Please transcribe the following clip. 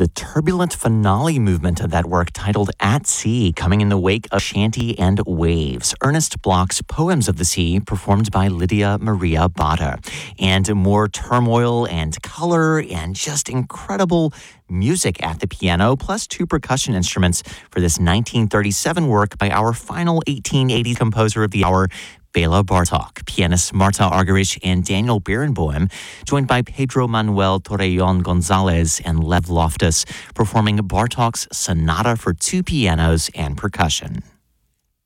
The turbulent finale movement of that work, titled At Sea, coming in the wake of Shanty and Waves, Ernest Bloch's Poems of the Sea, performed by Lydia Maria Botta. And more turmoil and color and just incredible music at the piano, plus two percussion instruments for this 1937 work by our final 1880s composer of the hour, Bela Bartok. Pianists Marta Argerich and Daniel Barenboim, joined by Pedro Manuel Torrejon Gonzalez and Lev Loftus, performing Bartok's Sonata for two pianos and percussion.